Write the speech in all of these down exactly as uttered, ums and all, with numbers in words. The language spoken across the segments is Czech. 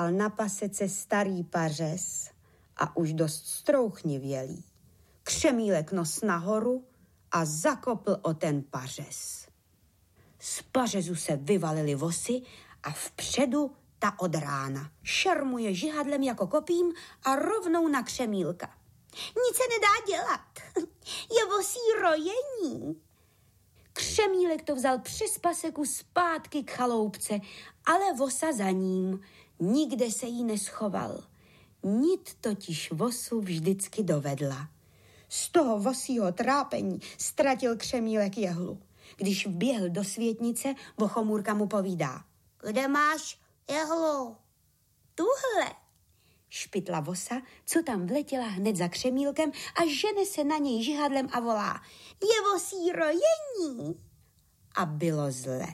stál na pasece starý pařez a už dost strouchnivělý. Křemílek nos nahoru a zakopl o ten pařez. Z pařezu se vyvalily vosy a vpředu ta od rána. Šermuje žihadlem jako kopím a rovnou na Křemílka. Nic se nedá dělat, je vosí rojení. Křemílek to vzal přes paseku zpátky k chaloupce, ale vosa za ním. Nikde se jí neschoval. Nit totiž vosu vždycky dovedla. Z toho vosího trápení ztratil Křemílek jehlu. Když vběhl do světnice, Vochomůrka mu povídá. Kde máš jehlu? Tuhle, špitla vosa, co tam vletěla hned za Křemílkem a žene se na něj žihadlem a volá. Je vosí rojení. A bylo zle.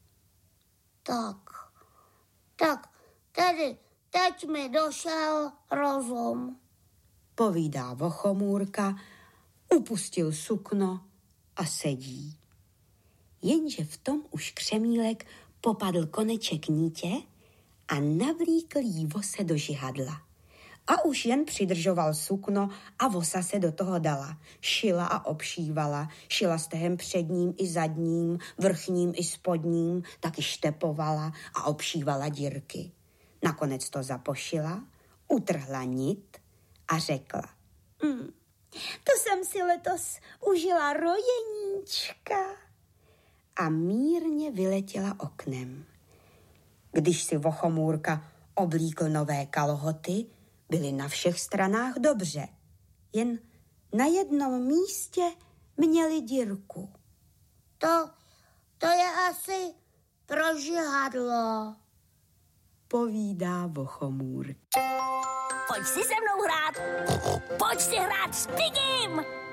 Tak, tak, tedy teď mi došel rozum, povídá Vochomůrka, upustil sukno a sedí. Jenže v tom už Křemílek popadl koneček nítě a navlíkl jí vose do žihadla. A už jen přidržoval sukno a vosa se do toho dala. Šila a obšívala, šila stehem předním i zadním, vrchním i spodním, taky štepovala a obšívala dírky. Nakonec to zapošila, utrhla nit a řekla. Mm, to jsem si letos užila rojeníčka. A mírně vyletěla oknem. Když si Vochomůrka oblíkl nové kalhoty, byly na všech stranách dobře. Jen na jednom místě měli dírku. To, to je asi pro žihadlo, povídá Vochomůrka. Pojď si se mnou hrát, pojď si hrát s Pigim.